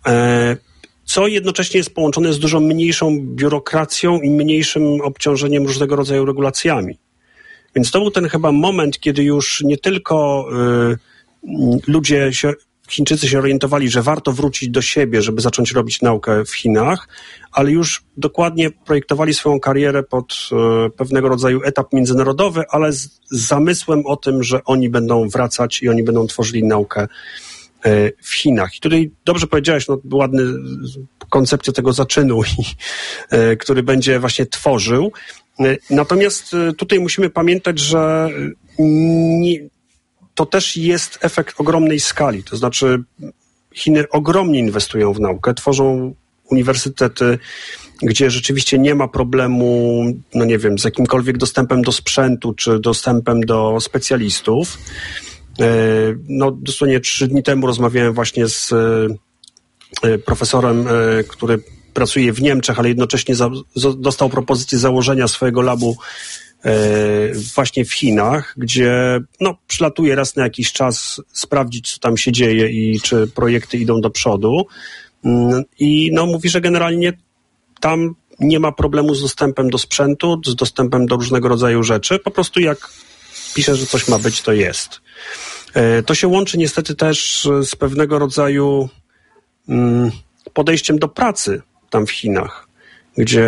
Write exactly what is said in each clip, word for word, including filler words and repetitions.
co jednocześnie jest połączone z dużo mniejszą biurokracją i mniejszym obciążeniem różnego rodzaju regulacjami. Więc to był ten chyba moment, kiedy już nie tylko y, ludzie się, Chińczycy się orientowali, że warto wrócić do siebie, żeby zacząć robić naukę w Chinach, ale już dokładnie projektowali swoją karierę pod y, pewnego rodzaju etap międzynarodowy, ale z, z zamysłem o tym, że oni będą wracać i oni będą tworzyli naukę y, w Chinach. I tutaj dobrze powiedziałeś, no ładny koncepcja tego zaczynu, y, który będzie właśnie tworzył. Natomiast tutaj musimy pamiętać, że nie, to też jest efekt ogromnej skali. To znaczy Chiny ogromnie inwestują w naukę, tworzą uniwersytety, gdzie rzeczywiście nie ma problemu, no nie wiem, z jakimkolwiek dostępem do sprzętu czy dostępem do specjalistów. No dosłownie trzy dni temu rozmawiałem właśnie z profesorem, który pracuje w Niemczech, ale jednocześnie za, z, dostał propozycję założenia swojego labu e, właśnie w Chinach, gdzie no, przylatuje raz na jakiś czas sprawdzić, co tam się dzieje i czy projekty idą do przodu. I no, mówi, że generalnie tam nie ma problemu z dostępem do sprzętu, z dostępem do różnego rodzaju rzeczy. Po prostu jak pisze, że coś ma być, to jest. E, to się łączy niestety też z pewnego rodzaju mm, podejściem do pracy tam w Chinach, gdzie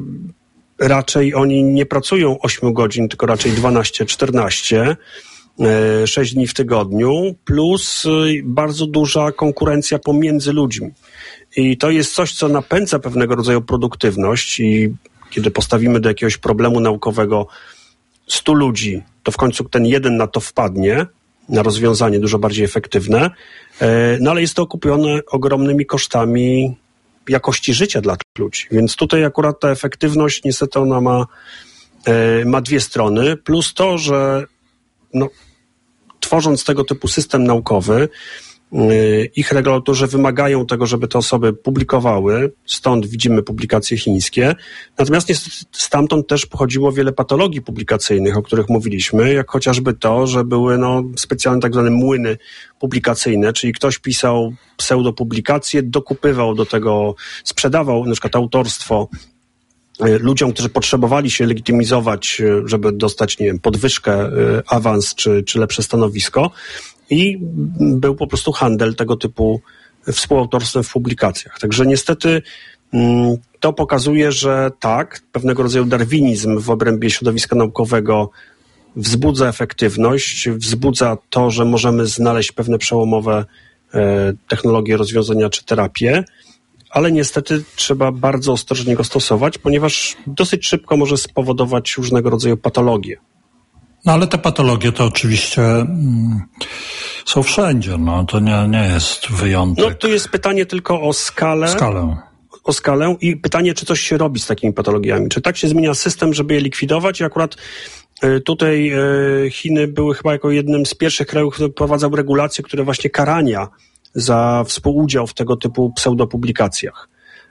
raczej oni nie pracują osiem godzin, tylko raczej dwanaście czternaście, sześć dni w tygodniu, plus bardzo duża konkurencja pomiędzy ludźmi. I to jest coś, co napędza pewnego rodzaju produktywność i kiedy postawimy do jakiegoś problemu naukowego stu ludzi, to w końcu ten jeden na to wpadnie, na rozwiązanie dużo bardziej efektywne, no ale jest to okupione ogromnymi kosztami jakości życia dla ludzi. Więc tutaj akurat ta efektywność niestety ona ma, e, ma dwie strony, plus to, że no, tworząc tego typu system naukowy, e, ich regulatorzy wymagają tego, żeby te osoby publikowały, stąd widzimy publikacje chińskie, natomiast niestety stamtąd też pochodziło wiele patologii publikacyjnych, o których mówiliśmy, jak chociażby to, że były no, specjalne tak zwane młyny publikacyjne, czyli ktoś pisał pseudopublikacje, dokupywał do tego, sprzedawał na przykład autorstwo ludziom, którzy potrzebowali się legitymizować, żeby dostać, nie wiem, podwyżkę, awans czy, czy lepsze stanowisko i był po prostu handel tego typu współautorstwem w publikacjach. Także niestety to pokazuje, że tak, pewnego rodzaju darwinizm w obrębie środowiska naukowego wzbudza efektywność, wzbudza to, że możemy znaleźć pewne przełomowe e, technologie, rozwiązania czy terapie, ale niestety trzeba bardzo ostrożnie go stosować, ponieważ dosyć szybko może spowodować różnego rodzaju patologie. No ale te patologie to oczywiście mm, są wszędzie, no to nie, nie jest wyjątek. No tu jest pytanie tylko o skalę. Skalę. o skalę i pytanie, czy coś się robi z takimi patologiami. Czy tak się zmienia system, żeby je likwidować? I akurat tutaj Chiny były chyba jako jednym z pierwszych krajów, który wprowadzał regulacje, które właśnie karania za współudział w tego typu pseudopublikacjach.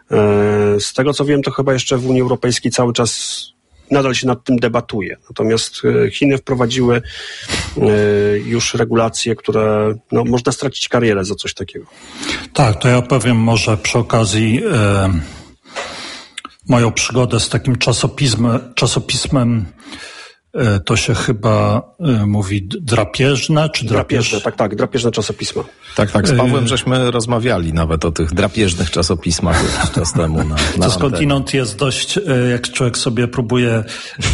Z tego co wiem, to chyba jeszcze w Unii Europejskiej cały czas nadal się nad tym debatuje. Natomiast Chiny wprowadziły już regulacje, które no, można stracić karierę za coś takiego. Tak, to ja powiem może przy okazji e, moją przygodę z takim czasopismem, czasopismem e, to się chyba e, mówi drapieżne, czy drapieżne? Drapieżne, tak, tak, drapieżne czasopisma. Tak, tak, z Pawłem żeśmy rozmawiali nawet o tych drapieżnych czasopismach jakiś czas temu. Na, na to skądinąd jest dość, jak człowiek sobie próbuje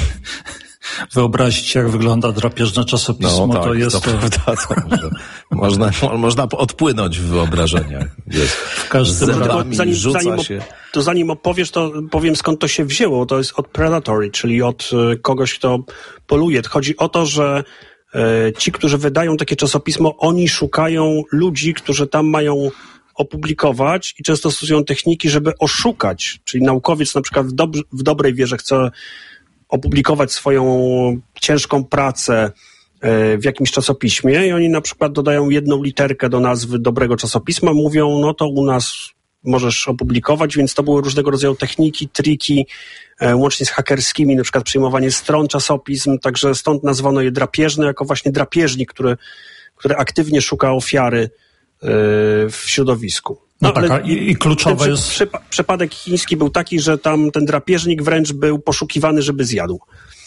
wyobrazić, jak wygląda drapieżne czasopismo, no, tak, to jest to... Prawda, to może, można, można odpłynąć w wyobrażeniach. Jest. W każdym razie. Zanim, rzuca zanim, się. To zanim opowiesz, to powiem skąd to się wzięło. To jest od predatory, czyli od kogoś, kto poluje. Chodzi o to, że ci, którzy wydają takie czasopismo, oni szukają ludzi, którzy tam mają opublikować i często stosują techniki, żeby oszukać. Czyli naukowiec na przykład w, dob- w dobrej wierze chce opublikować swoją ciężką pracę w jakimś czasopiśmie i oni na przykład dodają jedną literkę do nazwy dobrego czasopisma, mówią, no to u nas możesz opublikować, więc to były różnego rodzaju techniki, triki, łącznie z hakerskimi, na przykład przyjmowanie stron czasopism, także stąd nazwano je drapieżne jako właśnie drapieżnik, który, który aktywnie szuka ofiary w środowisku. No, no tak, ale i, i kluczowe ten jest... Przypa- przypadek chiński był taki, że tam ten drapieżnik wręcz był poszukiwany, żeby zjadł.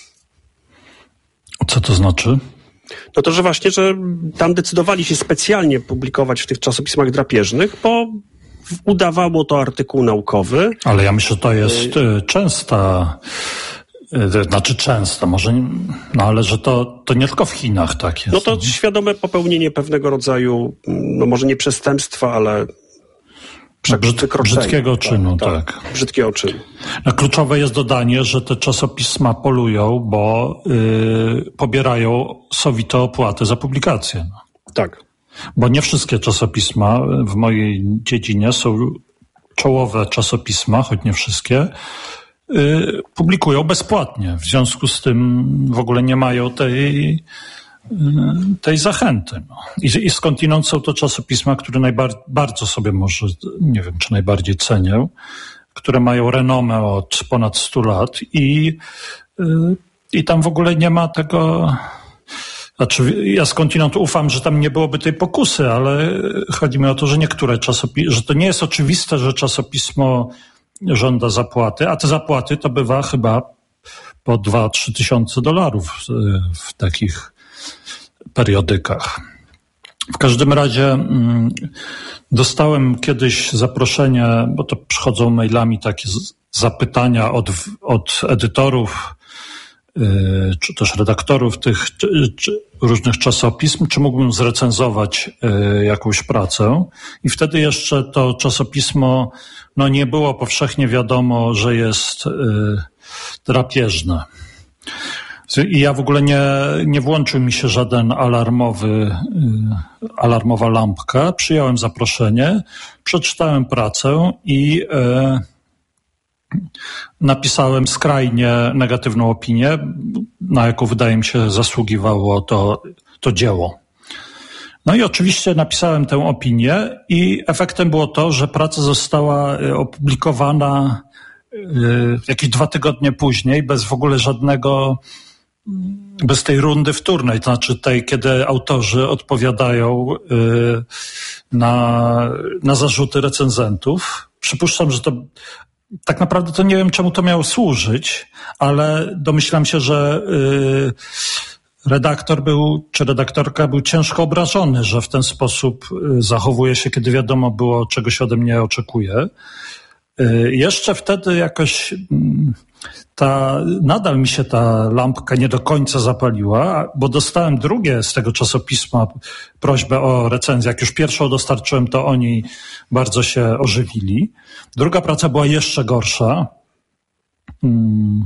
Co to znaczy? No to, że właśnie, że tam decydowali się specjalnie publikować w tych czasopismach drapieżnych, bo udawało to artykuł naukowy. Ale ja myślę, że to jest y- częsta... Znaczy często, może, nie, no ale że to, to nie tylko w Chinach tak jest. No to świadome popełnienie pewnego rodzaju, no może nie przestępstwa, ale no, brzyd, brzydkiego czynu, tak, tak. tak. Brzydkiego czynu. No, kluczowe jest dodanie, że te czasopisma polują, bo yy, pobierają sowite opłaty za publikację. Tak. Bo nie wszystkie czasopisma w mojej dziedzinie są czołowe czasopisma, choć nie wszystkie, publikują bezpłatnie. W związku z tym w ogóle nie mają tej, tej zachęty. No. I, I skądinąd są to czasopisma, które najbar- bardzo sobie może, nie wiem, czy najbardziej cenię, które mają renomę od ponad stu lat i, i tam w ogóle nie ma tego... Znaczy, ja skądinąd ufam, że tam nie byłoby tej pokusy, ale chodzi mi o to, że niektóre czasopisma, że to nie jest oczywiste, że czasopismo żąda zapłaty, a te zapłaty to bywa chyba po dwa trzy tysiące dolarów w takich periodykach. W każdym razie dostałem kiedyś zaproszenie, bo to przychodzą mailami takie zapytania od, od edytorów czy też redaktorów tych czy, czy różnych czasopism, czy mógłbym zrecenzować jakąś pracę. I wtedy jeszcze to czasopismo no nie było powszechnie wiadomo, że jest drapieżne. I ja w ogóle nie, nie włączył mi się żaden alarmowy, alarmowa lampka. Przyjąłem zaproszenie, przeczytałem pracę i e, napisałem skrajnie negatywną opinię, na jaką wydaje mi się zasługiwało to, to dzieło. No i oczywiście napisałem tę opinię i efektem było to, że praca została opublikowana jakieś dwa tygodnie później, bez w ogóle żadnego, bez tej rundy wtórnej, to znaczy tej, kiedy autorzy odpowiadają na, na zarzuty recenzentów. Przypuszczam, że to tak naprawdę to nie wiem, czemu to miało służyć, ale domyślam się, że redaktor był, czy redaktorka był ciężko obrażony, że w ten sposób zachowuje się, kiedy wiadomo było, czego się ode mnie oczekuje. Jeszcze wtedy jakoś ta, nadal mi się ta lampka nie do końca zapaliła, bo dostałem drugie z tego czasopisma prośbę o recenzję. Jak już pierwszą dostarczyłem, to oni bardzo się ożywili. Druga praca była jeszcze gorsza. Hmm.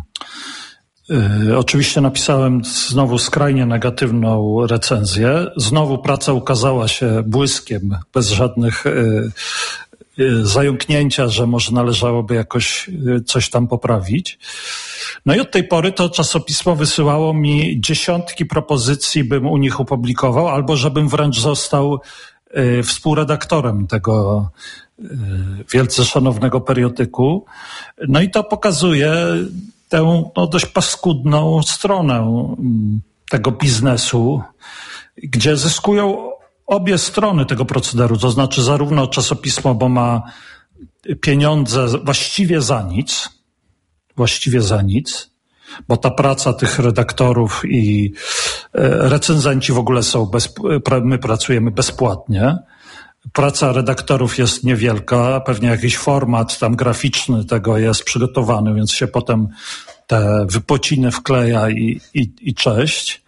Yy, oczywiście napisałem znowu skrajnie negatywną recenzję. Znowu praca ukazała się błyskiem, bez żadnych yy, yy, zająknięcia, że może należałoby jakoś yy, coś tam poprawić. No i od tej pory to czasopismo wysyłało mi dziesiątki propozycji, bym u nich opublikował, albo żebym wręcz został yy, współredaktorem tego yy, wielce szanownego periodyku. No i to pokazuje tę no, dość paskudną stronę tego biznesu, gdzie zyskują obie strony tego procederu, to znaczy zarówno czasopismo, bo ma pieniądze właściwie za nic, właściwie za nic, bo ta praca tych redaktorów i recenzenci w ogóle są, bez, my pracujemy bezpłatnie. Praca redaktorów jest niewielka, pewnie jakiś format tam graficzny tego jest przygotowany, więc się potem te wypociny wkleja i, i, i cześć.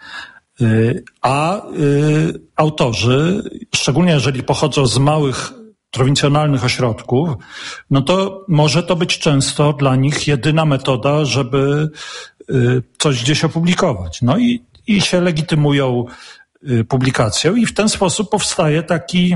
A y, autorzy, szczególnie jeżeli pochodzą z małych, prowincjonalnych ośrodków, no to może to być często dla nich jedyna metoda, żeby y, coś gdzieś opublikować. No i, i się legitymują y, publikacją i w ten sposób powstaje taki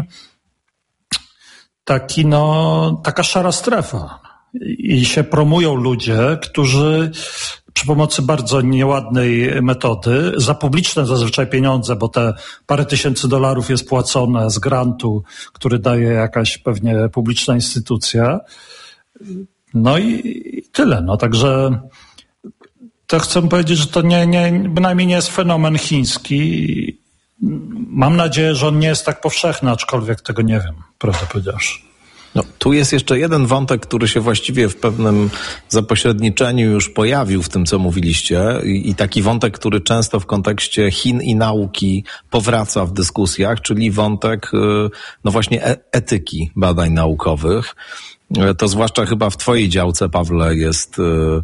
Taki, no, taka szara strefa. I się promują ludzie, którzy przy pomocy bardzo nieładnej metody, za publiczne zazwyczaj pieniądze, bo te parę tysięcy dolarów jest płacone z grantu, który daje jakaś pewnie publiczna instytucja. No i, i tyle. No, także to chcę powiedzieć, że to nie, nie, bynajmniej nie jest fenomen chiński. Mam nadzieję, że on nie jest tak powszechny, aczkolwiek tego nie wiem, prawdę powiedziawszy. Tu jest jeszcze jeden wątek, który się właściwie w pewnym zapośredniczeniu już pojawił w tym, co mówiliście, i, i taki wątek, który często w kontekście Chin i nauki powraca w dyskusjach, czyli wątek no właśnie e- etyki badań naukowych. To zwłaszcza chyba w twojej działce, Pawle, jest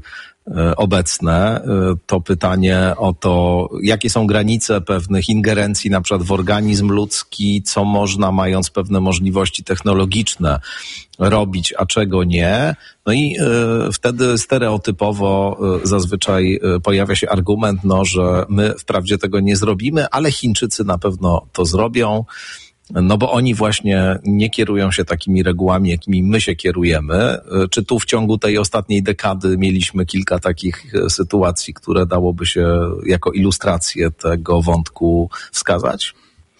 obecne. To pytanie o to, jakie są granice pewnych ingerencji na przykład w organizm ludzki, co można, mając pewne możliwości technologiczne, robić, a czego nie. No i y, wtedy stereotypowo y, zazwyczaj y, pojawia się argument, no, że my wprawdzie tego nie zrobimy, ale Chińczycy na pewno to zrobią. No bo oni właśnie nie kierują się takimi regułami, jakimi my się kierujemy. Czy tu w ciągu tej ostatniej dekady mieliśmy kilka takich sytuacji, które dałoby się jako ilustrację tego wątku wskazać?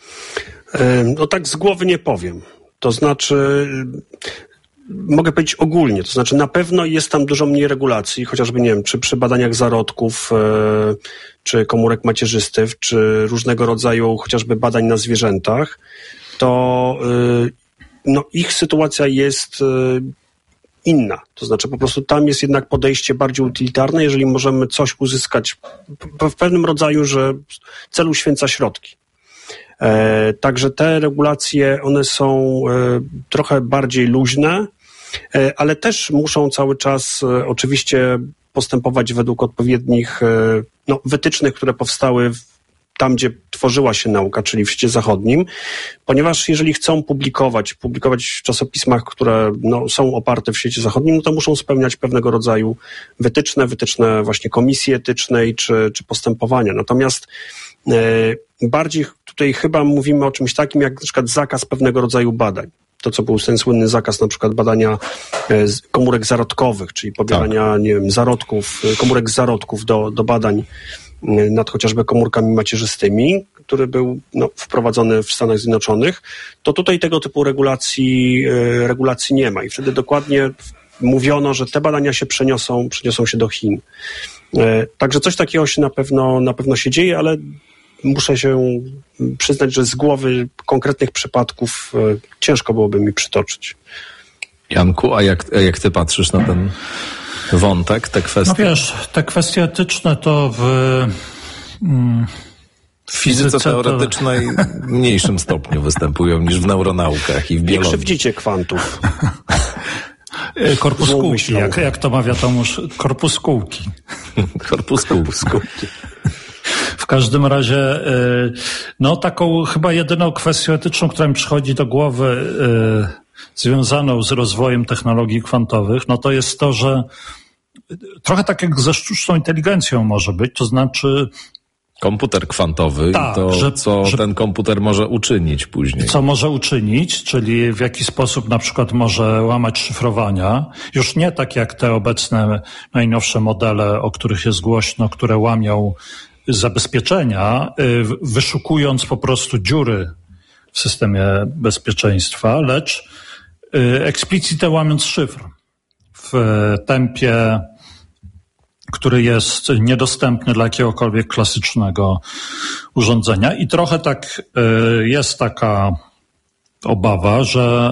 No tak z głowy nie powiem. To znaczy, mogę powiedzieć ogólnie, to znaczy na pewno jest tam dużo mniej regulacji, chociażby nie wiem, czy przy badaniach zarodków, czy komórek macierzystych, czy różnego rodzaju chociażby badań na zwierzętach, to no, ich sytuacja jest inna. To znaczy po prostu tam jest jednak podejście bardziej utylitarne, jeżeli możemy coś uzyskać w pewnym rodzaju, że cel uświęca środki. E, także te regulacje, one są e, trochę bardziej luźne, e, ale też muszą cały czas e, oczywiście postępować według odpowiednich e, no, wytycznych, które powstały w, tam, gdzie tworzyła się nauka, czyli w świecie zachodnim, ponieważ jeżeli chcą publikować, publikować w czasopismach, które no, są oparte w świecie zachodnim, no to muszą spełniać pewnego rodzaju wytyczne, wytyczne właśnie komisji etycznej czy, czy postępowania. Natomiast e, bardziej tutaj chyba mówimy o czymś takim, jak na przykład zakaz pewnego rodzaju badań. To, co był ten słynny zakaz na przykład badania komórek zarodkowych, czyli pobierania, tak. nie wiem, zarodków, komórek zarodków do, do badań nad chociażby komórkami macierzystymi, który był no, wprowadzony w Stanach Zjednoczonych, to tutaj tego typu regulacji, regulacji nie ma. I wtedy dokładnie mówiono, że te badania się przeniosą, przeniosą się do Chin. Także coś takiego się na pewno, na pewno się dzieje, ale muszę się przyznać, że z głowy konkretnych przypadków ciężko byłoby mi przytoczyć. Janku, a jak, a jak ty patrzysz na ten wątek, te kwestie? No wiesz, te kwestie etyczne to w, mm, w fizyce, fizyce teoretycznej to... w mniejszym stopniu występują niż w neuronaukach i w biologii. Nie krzywdzicie kwantów. Korpuskułki, jak, jak to mawia Tomusz, korpuskułki. Korpuskułki. W każdym razie, no taką chyba jedyną kwestią etyczną, która mi przychodzi do głowy, związaną z rozwojem technologii kwantowych, no to jest to, że trochę tak jak ze sztuczną inteligencją może być, to znaczy... Komputer kwantowy tak, i to, że, co że, ten komputer może uczynić później. Co może uczynić, czyli w jaki sposób na przykład może łamać szyfrowania. Już nie tak jak te obecne, najnowsze modele, o których jest głośno, które łamią zabezpieczenia, wyszukując po prostu dziury w systemie bezpieczeństwa, lecz explicite łamiąc szyfr w tempie, który jest niedostępny dla jakiegokolwiek klasycznego urządzenia. I trochę tak jest taka obawa, że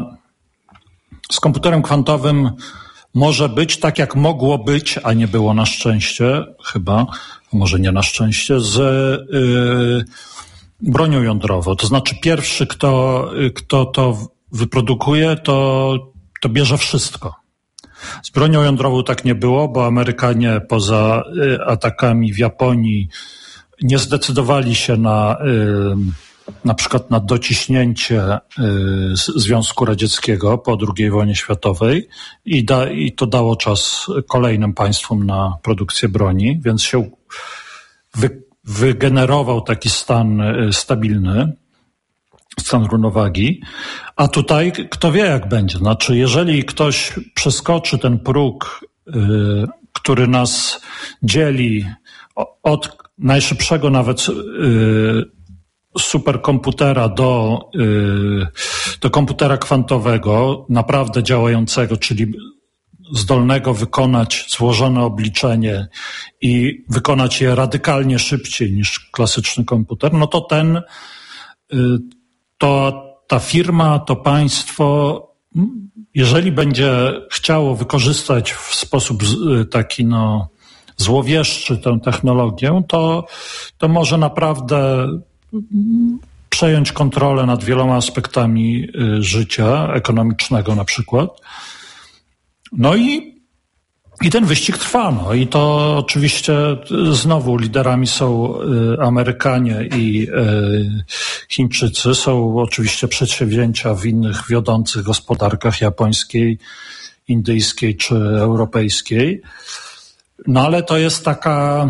z komputerem kwantowym może być tak, jak mogło być, a nie było na szczęście, chyba, może nie na szczęście, z yy, bronią jądrową. To znaczy pierwszy, kto, kto to wyprodukuje, to, to bierze wszystko. Z bronią jądrową tak nie było, bo Amerykanie poza y, atakami w Japonii nie zdecydowali się na y, na przykład na dociśnięcie y, Związku Radzieckiego po drugiej wojnie światowej i, da, i to dało czas kolejnym państwom na produkcję broni, więc się wy, wygenerował taki stan y, stabilny, stan równowagi, a tutaj kto wie jak będzie. Znaczy jeżeli ktoś przeskoczy ten próg, y, który nas dzieli od najszybszego nawet y, superkomputera do, y, do komputera kwantowego, naprawdę działającego, czyli zdolnego wykonać złożone obliczenie i wykonać je radykalnie szybciej niż klasyczny komputer, no to ten, y, to ta firma, to państwo jeżeli będzie chciało wykorzystać w sposób taki no, złowieszczy tę technologię, to, to może naprawdę przejąć kontrolę nad wieloma aspektami życia ekonomicznego na przykład. No i I ten wyścig trwa, no i to oczywiście znowu liderami są Amerykanie i Chińczycy, są oczywiście przedsięwzięcia w innych wiodących gospodarkach japońskiej, indyjskiej czy europejskiej. No ale to jest taka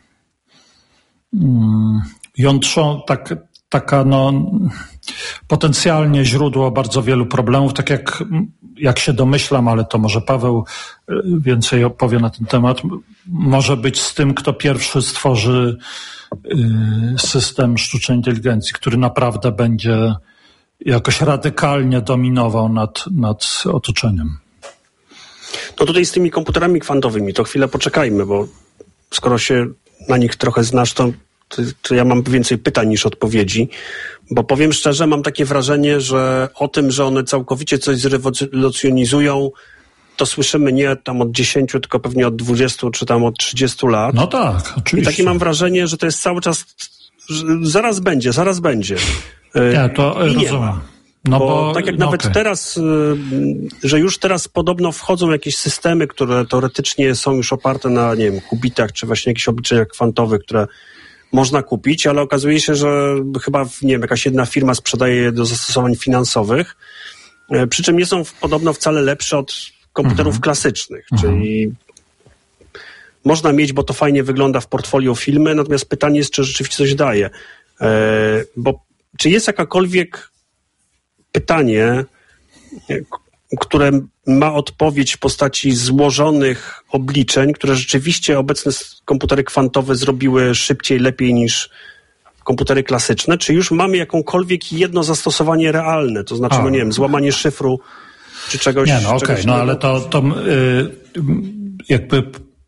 mm, jątrzą, tak, taka no potencjalnie źródło bardzo wielu problemów, tak jak, jak się domyślam, ale to może Paweł więcej opowie na ten temat, może być z tym, kto pierwszy stworzy system sztucznej inteligencji, który naprawdę będzie jakoś radykalnie dominował nad, nad otoczeniem. No tutaj z tymi komputerami kwantowymi to chwilę poczekajmy, bo skoro się na nich trochę znasz, to To, to ja mam więcej pytań niż odpowiedzi, bo powiem szczerze, mam takie wrażenie, że o tym, że one całkowicie coś zrewolucjonizują, to słyszymy nie tam od dziesięciu, tylko pewnie od dwudziestu czy tam od trzydziestu lat. No tak, oczywiście. I takie mam wrażenie, że to jest cały czas, że zaraz będzie, zaraz będzie. Ja to I nie rozumiem. ma. No bo, bo tak jak no nawet okay. teraz, że już teraz podobno wchodzą jakieś systemy, które teoretycznie są już oparte na, nie wiem, kubitach, czy właśnie jakichś obliczeniach kwantowych, które można kupić, ale okazuje się, że chyba, nie wiem, jakaś jedna firma sprzedaje je do zastosowań finansowych, przy czym nie są podobno wcale lepsze od komputerów mhm. klasycznych, mhm. czyli można mieć, bo to fajnie wygląda w portfolio filmy, natomiast pytanie jest, czy rzeczywiście coś daje. Bo czy jest jakakolwiek pytanie, które ma odpowiedź w postaci złożonych obliczeń, które rzeczywiście obecne komputery kwantowe zrobiły szybciej, lepiej niż komputery klasyczne? Czy już mamy jakąkolwiek jedno zastosowanie realne? To znaczy, A. no nie wiem, złamanie szyfru czy czegoś... Nie, no okej, okay, no ale to, to yy, jakby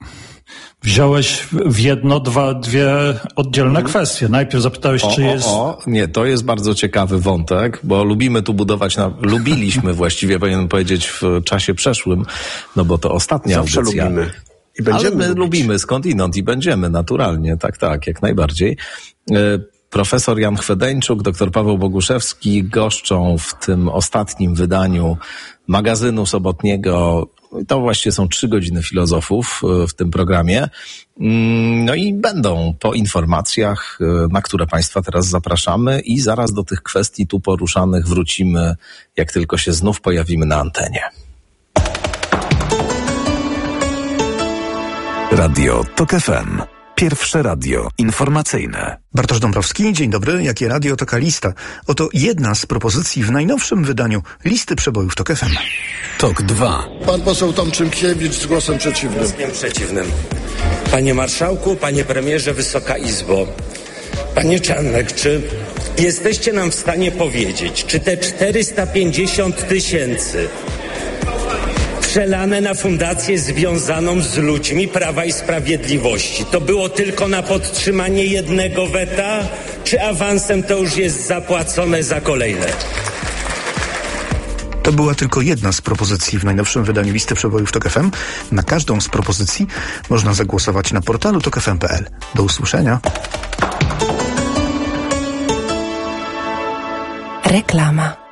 wziąłeś w jedno, dwa, dwie oddzielne hmm. kwestie. Najpierw zapytałeś, o, czy jest... O, o, nie, to jest bardzo ciekawy wątek, bo lubimy tu budować, na, lubiliśmy właściwie, powinienem powiedzieć, w czasie przeszłym, no bo to ostatnia Zawsze audycja. lubimy. I będziemy Ale my lubić. lubimy skądinąd i będziemy, naturalnie, tak, tak, jak najbardziej. Profesor Jan Chwedeńczuk, doktor Paweł Boguszewski goszczą w tym ostatnim wydaniu magazynu sobotniego. To właściwie są trzy godziny filozofów w tym programie. No i będą po informacjach, na które Państwa teraz zapraszamy i zaraz do tych kwestii tu poruszanych wrócimy, jak tylko się znów pojawimy na antenie. Radio Tok F M. Pierwsze radio informacyjne. Bartosz Dąbrowski, dzień dobry. Jakie radio, taka lista. Oto jedna z propozycji w najnowszym wydaniu listy przebojów Tok F M. Tok dwa. Pan poseł Tomczynkiewicz z głosem przeciwnym. Głosem przeciwnym. Panie marszałku, panie premierze, Wysoka Izbo. Panie Czarnek, czy jesteście nam w stanie powiedzieć, czy te czterysta pięćdziesiąt tysięcy przelane na fundację związaną z ludźmi Prawa i Sprawiedliwości to było tylko na podtrzymanie jednego weta, czy awansem to już jest zapłacone za kolejne? To była tylko jedna z propozycji w najnowszym wydaniu listy przebojów Tok F M. Na każdą z propozycji można zagłosować na portalu tok f m kropka p l. Do usłyszenia. Reklama.